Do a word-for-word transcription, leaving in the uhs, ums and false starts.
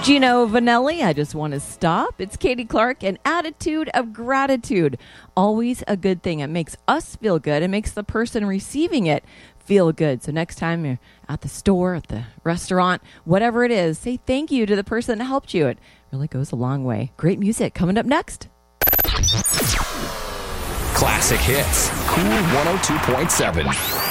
Gino Vanelli, I Just Want to Stop. It's Katie Clark, an attitude of gratitude. Always a good thing. It makes us feel good. It makes the person receiving it feel good. So next time you're at the store, at the restaurant, whatever it is, say thank you to the person that helped you. It really goes a long way. Great music coming up next. Classic hits. Cool one oh two point seven.